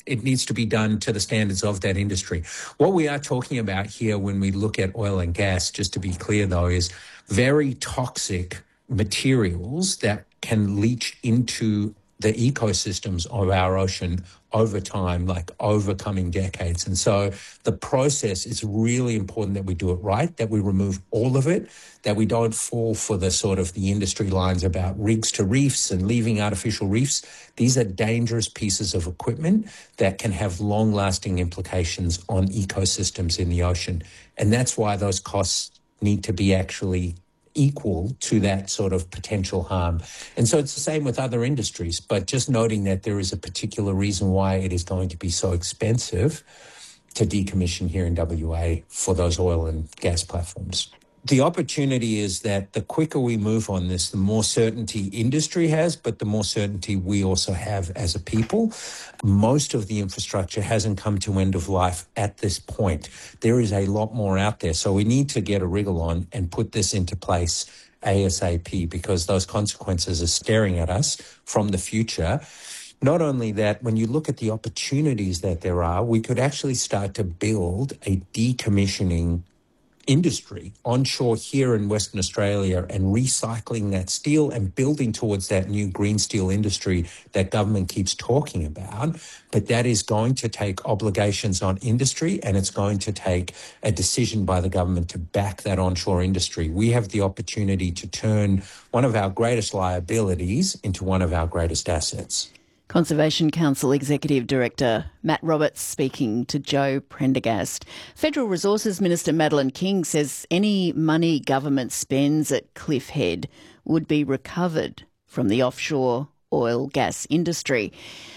it needs to be done to the standards of that industry. What we are talking about here when we look at oil and gas, just to be clear though, is very toxic materials that can leach into the ecosystems of our ocean over time, like over coming decades. And so the process is really important that we do it right, that we remove all of it, that we don't fall for the sort of the industry lines about rigs to reefs and leaving artificial reefs. These are dangerous pieces of equipment that can have long-lasting implications on ecosystems in the ocean. And that's why those costs need to be actually equal to that sort of potential harm. And so it's the same with other industries, but just noting that there is a particular reason why it is going to be so expensive to decommission here in WA for those oil and gas platforms. The opportunity is that the quicker we move on this, the more certainty industry has, but the more certainty we also have as a people. Most of the infrastructure hasn't come to end of life at this point. There is a lot more out there. So we need to get a wriggle on and put this into place ASAP, because those consequences are staring at us from the future. Not only that, when you look at the opportunities that there are, we could actually start to build a decommissioning industry onshore here in Western Australia and recycling that steel and building towards that new green steel industry that government keeps talking about. But that is going to take obligations on industry, and it's going to take a decision by the government to back that onshore industry. We have the opportunity to turn one of our greatest liabilities into one of our greatest assets. Conservation Council Executive Director Matt Roberts speaking to Joe Prendergast. Federal Resources Minister Madeleine King says any money government spends at Cliff Head would be recovered from the offshore oil gas industry.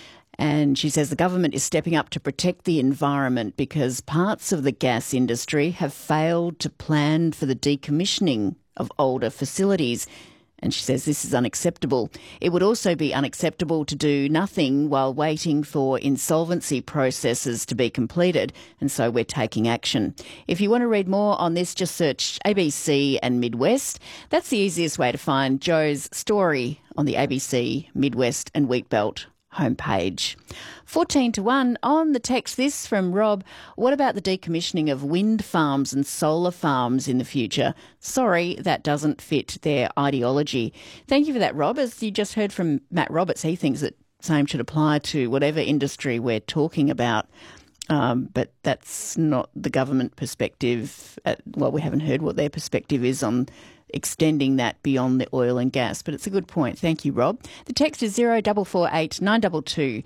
And she says the government is stepping up to protect the environment because parts of the gas industry have failed to plan for the decommissioning of older facilities. And she says this is unacceptable. It would also be unacceptable to do nothing while waiting for insolvency processes to be completed, and so we're taking action. If you want to read more on this, just search ABC and Midwest. That's the easiest way to find Joe's story on the ABC, Midwest and Wheatbelt homepage. 14-1 on the text. This from Rob. What about the decommissioning of wind farms and solar farms in the future? Sorry, that doesn't fit their ideology. Thank you for that, Rob. As you just heard from Matt Roberts, he thinks that same should apply to whatever industry we're talking about. But that's not the government perspective. Well, we haven't heard what their perspective is on extending that beyond the oil and gas. But it's a good point. Thank you, Rob. The text is 0448 922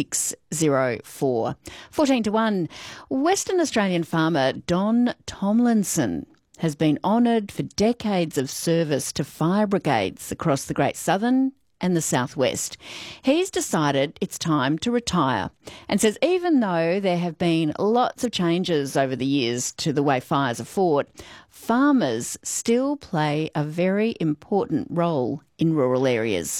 604. 14-1. Western Australian farmer Don Tomlinson has been honoured for decades of service to fire brigades across the Great Southern and the Southwest. He's decided it's time to retire and says even though there have been lots of changes over the years to the way fires are fought, farmers still play a very important role in rural areas.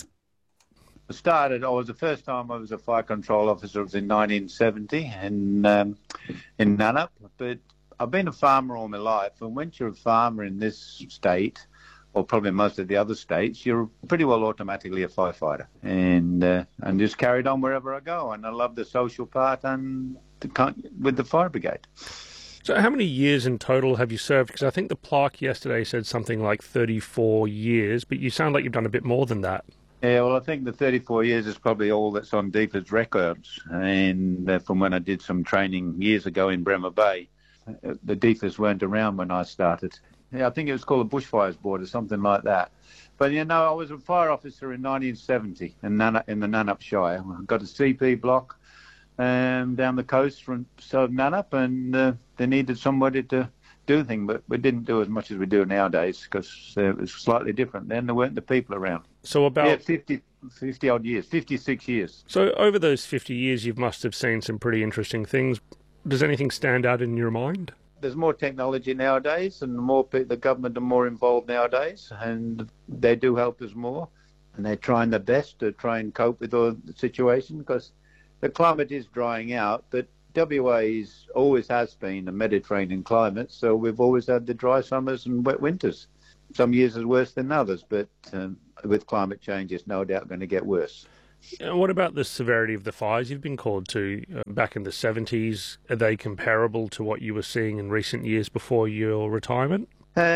The first time I was a fire control officer was in 1970 in Nannup, but I've been a farmer all my life, and once you're a farmer in this state, or probably most of the other states, you're pretty well automatically a firefighter, and just carried on wherever I go. And I love the social part and with the fire brigade. So how many years in total have you served? Because I think the plaque yesterday said something like 34 years, but you sound like you've done a bit more than that. Yeah, well, I think the 34 years is probably all that's on DEFA's records, and from when I did some training years ago in Bremer Bay. The DEFAs weren't around when I started. Yeah, I think it was called the Bushfires Board or something like that. But, I was a fire officer in 1970 in the Nannup Shire. I got a CP block down the coast from southern Nannup, and they needed somebody to do things, but we didn't do as much as we do nowadays because it was slightly different. Then there weren't the people around. So about 50-odd years, 56 years. So over those 50 years, you must have seen some pretty interesting things. Does anything stand out in your mind? There's more technology nowadays, and the government are more involved nowadays, and they do help us more, and they're trying their best to try and cope with all the situation because the climate is drying out, but WA always has been a Mediterranean climate, so we've always had the dry summers and wet winters. Some years is worse than others, but with climate change, it's no doubt going to get worse. What about the severity of the fires you've been called to back in the 70s? Are they comparable to what you were seeing in recent years before your retirement?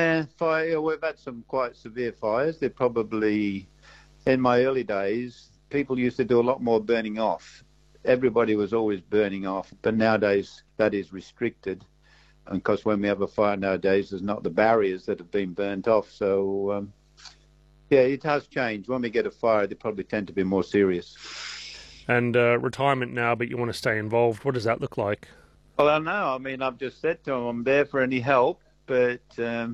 We've had some quite severe fires. They're probably, in my early days, people used to do a lot more burning off. Everybody was always burning off, but nowadays that is restricted. And of course, when we have a fire nowadays, there's not the barriers that have been burnt off. So, yeah, it has changed. When we get a fire, they probably tend to be more serious. And retirement now, but you want to stay involved. What does that look like? Well, I know. I mean, I've just said to them, I'm there for any help, but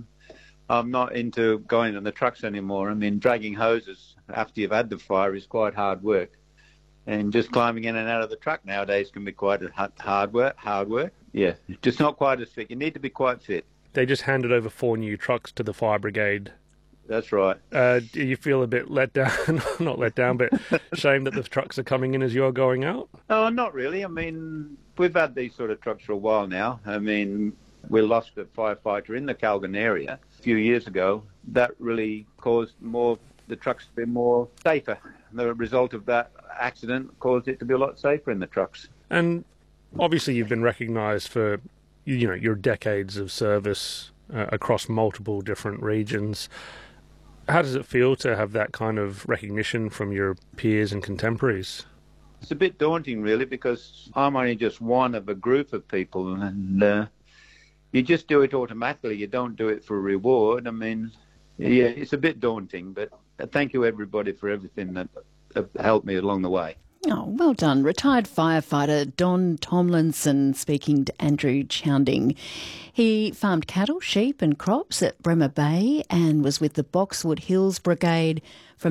I'm not into going on the trucks anymore. I mean, dragging hoses after you've had the fire is quite hard work. And just climbing in and out of the truck nowadays can be quite hard work. Yeah, just not quite as fit. You need to be quite fit. They just handed over 4 new trucks to the fire brigade. That's right. Do you feel a bit let down? Not let down, but ashamed that the trucks are coming in as you're going out? No, not really. I mean, we've had these sort of trucks for a while now. I mean, we lost a firefighter in the Calgon area a few years ago. That really caused the trucks to be more safer. The result of that accident caused it to be a lot safer in the trucks. And obviously you've been recognised for, your decades of service across multiple different regions. How does it feel to have that kind of recognition from your peers and contemporaries? It's a bit daunting, really, because I'm only just one of a group of people, and you just do it automatically. You don't do it for a reward. I mean, yeah, it's a bit daunting, but thank you, everybody, for everything that helped me along the way. Oh, well done. Retired firefighter Don Tomlinson speaking to Andrew Chounding. He farmed cattle, sheep and crops at Bremer Bay and was with the Boxwood Hills Brigade from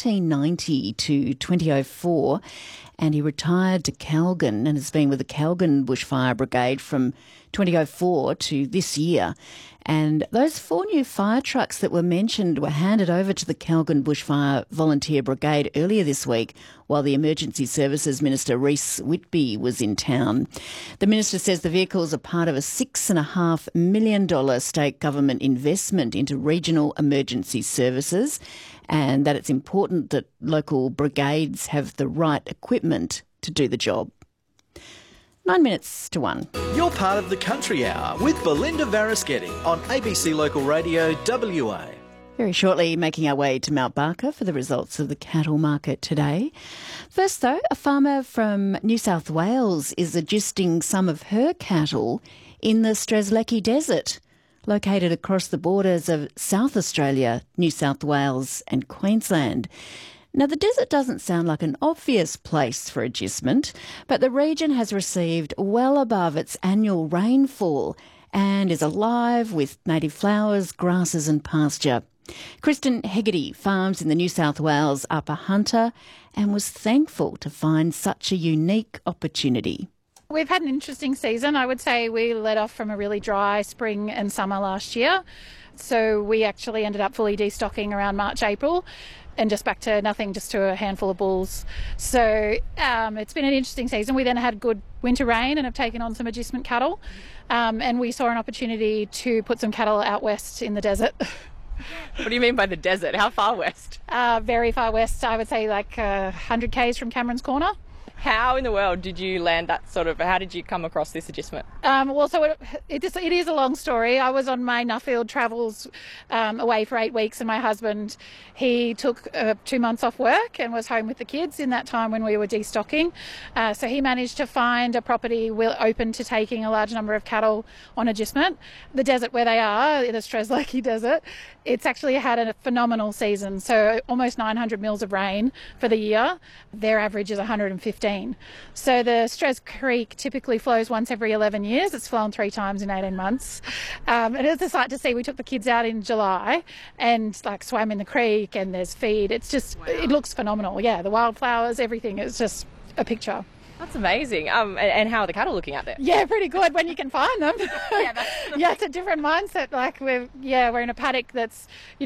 1990 to 2004, and he retired to Calgon and has been with the Calgon Bushfire Brigade from 2004 to this year. And those 4 new fire trucks that were mentioned were handed over to the Calgon Bushfire Volunteer Brigade earlier this week while the Emergency Services Minister Rhys Whitby was in town. The Minister says the vehicles are part of a $6.5 million state government investment into regional emergency services, and that it's important that local brigades have the right equipment to do the job. 9 minutes to 1. You're part of the Country Hour with Belinda Varasketti on ABC Local Radio WA. Very shortly, making our way to Mount Barker for the results of the cattle market today. First, though, a farmer from New South Wales is adjusting some of her cattle in the Strzelecki Desert, located across the borders of South Australia, New South Wales and Queensland. Now, the desert doesn't sound like an obvious place for adjustment, but the region has received well above its annual rainfall and is alive with native flowers, grasses and pasture. Kristen Hegarty farms in the New South Wales Upper Hunter and was thankful to find such a unique opportunity. We've had an interesting season. I would say we led off from a really dry spring and summer last year. So we actually ended up fully destocking around March, April, and just back to nothing, just to a handful of bulls. So it's been an interesting season. We then had good winter rain and have taken on some adjustment cattle. And we saw an opportunity to put some cattle out west in the desert. What do you mean by the desert? How far west? Very far west. I would say like 100 k's from Cameron's Corner. How in the world did you land that how did you come across this adjustment? It is a long story. I was on my Nuffield travels away for 8 weeks, and my husband, he took 2 months off work and was home with the kids in that time when we were destocking. So he managed to find a property open to taking a large number of cattle on adjustment. The desert where they are, in the Strzelecki Desert, it's actually had a phenomenal season. So almost 900 mils of rain for the year. Their average is 115. So the Strez Creek typically flows once every 11 years. It's flown 3 times in 18 months. It is a sight to see. We took the kids out in July and swam in the creek, and there's feed. It's just, It looks phenomenal. Yeah, the wildflowers, everything. It's just a picture. That's amazing. And how are the cattle looking out there? Yeah, pretty good when you can find them. Yeah, it's a different mindset. Like we're in a paddock that's,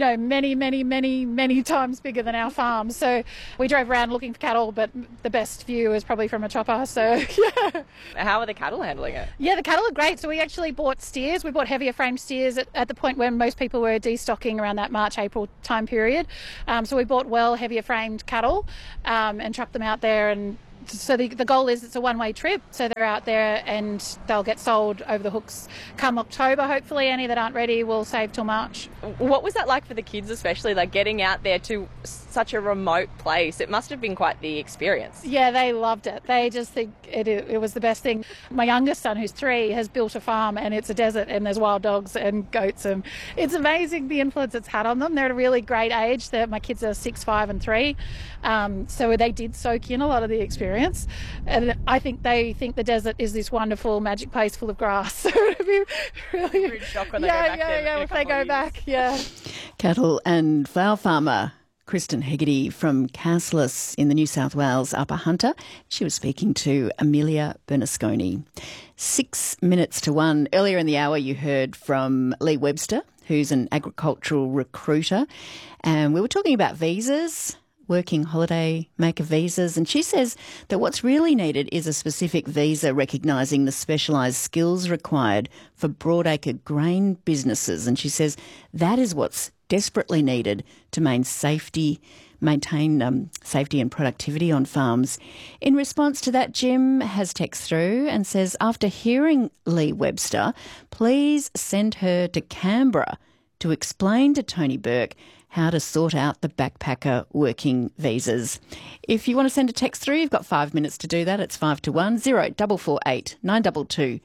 many times bigger than our farm. So we drove around looking for cattle, but the best view is probably from a chopper. So yeah. How are the cattle handling it? Yeah, the cattle are great. So we actually bought steers. We bought heavier frame steers at the point when most people were destocking around that March, April time period. So we bought heavier framed cattle and trucked them out there. And so the goal is it's a one-way trip, so they're out there and they'll get sold over the hooks come October. Hopefully any that aren't ready will save till March. What was that like for the kids, especially like getting out there to such a remote place? It must have been quite the experience. Yeah, they loved it. They just think it was the best thing. My youngest son, who's 3, has built a farm and it's a desert and there's wild dogs and goats, and it's amazing the influence it's had on them. They're at a really great age. My kids are 6, 5 and 3, so they did soak in a lot of the experience. And I think they think the desert is this wonderful magic place full of grass. So it'd be really Rude shock when they go back. If they go back, yeah. Cattle and flower farmer Kristen Hegarty from Cassilis in the New South Wales Upper Hunter. She was speaking to Amelia Bernasconi. 6 minutes to 1. Earlier in the hour, you heard from Lee Webster, who's an agricultural recruiter, and we were talking about visas, working holiday maker visas, and she says that what's really needed is a specific visa recognising the specialised skills required for broadacre grain businesses, and she says that is what's desperately needed to maintain safety and productivity on farms. In response to that, Jim has text through and says, after hearing Lee Webster, please send her to Canberra to explain to Tony Burke how to sort out the backpacker working visas. If you want to send a text through, you've got 5 minutes to do that. It's 5 to 1 0448 922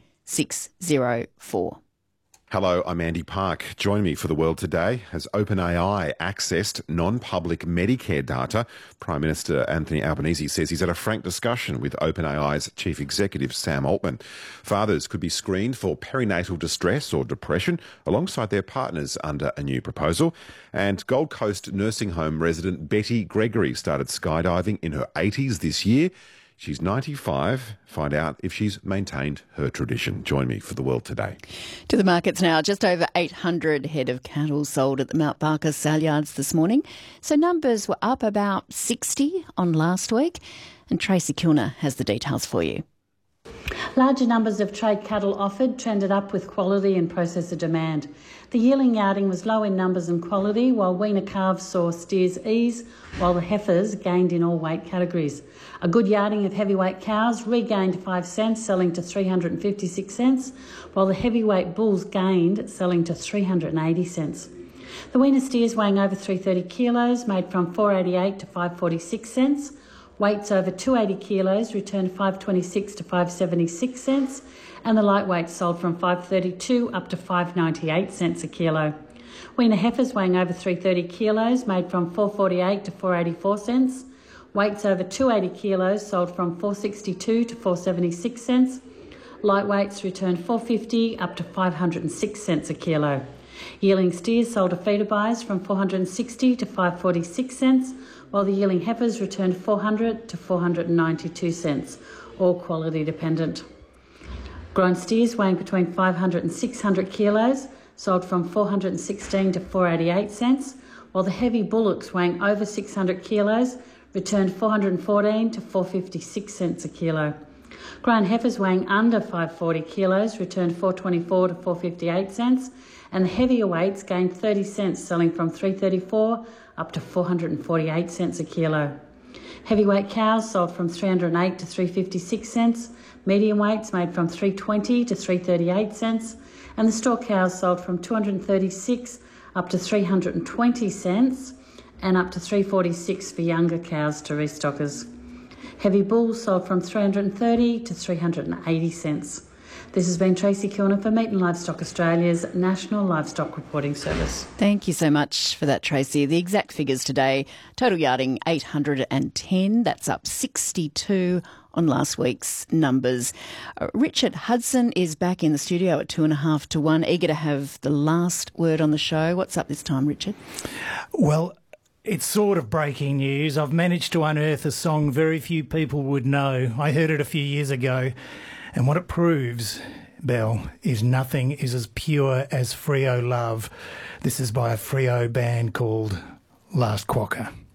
604. Hello, I'm Andy Park. Join me for The World Today. As OpenAI accessed non-public Medicare data, Prime Minister Anthony Albanese says he's had a frank discussion with OpenAI's chief executive, Sam Altman. Fathers could be screened for perinatal distress or depression alongside their partners under a new proposal. And Gold Coast nursing home resident Betty Gregory started skydiving in her 80s this year. She's 95. Find out if she's maintained her tradition. Join me for The World Today. To the markets now. Just over 800 head of cattle sold at the Mount Barker sale yards this morning. So numbers were up about 60 on last week. And Tracy Kilner has the details for you. Larger numbers of trade cattle offered trended up with quality and processor demand. The yearling yarding was low in numbers and quality, while weaner calves saw steers ease, while the heifers gained in all weight categories. A good yarding of heavyweight cows regained 5 cents, selling to 356 cents, while the heavyweight bulls gained, selling to 380 cents. The weaner steers weighing over 330 kilos made from 488 to 546 cents. Weights over 280 kilos returned 526 to 576 cents, and the lightweight sold from 532 up to 598 cents a kilo. Weaner heifers weighing over 330 kilos made from 448 to 484 cents. Weights over 280 kilos sold from 462 to 476 cents. Lightweights returned 450 up to 506 cents a kilo. Yearling steers sold to feeder buyers from 460 to 546 cents, while the yearling heifers returned 400 to 492 cents, all quality dependent. Grown steers weighing between 500 and 600 kilos sold from 416 to 488 cents, while the heavy bullocks weighing over 600 kilos returned 414 to 456 cents a kilo. Grown heifers weighing under 540 kilos returned 424 to 458 cents, and the heavier weights gained 30 cents, selling from 334 up to 448 cents a kilo. Heavyweight cows sold from 308 to 356 cents, medium weights made from 320 to 338 cents, and the store cows sold from 236 up to 320 cents and up to 346 for younger cows to restockers. Heavy bulls sold from 330 to 380 cents. This has been Tracy Kilner for Meat and Livestock Australia's National Livestock Reporting Service. Thank you so much for that, Tracy. The exact figures today, total yarding 810, that's up 62 on last week's numbers. Richard Hudson is back in the studio at 2.5 to 1, eager to have the last word on the show. What's up this time, Richard? Well, It's sort of breaking news. I've managed to unearth a song very few people would know. I heard it a few years ago, and what it proves, Belle, is nothing is as pure as Freo love. This is by a Freo band called Last Quokka.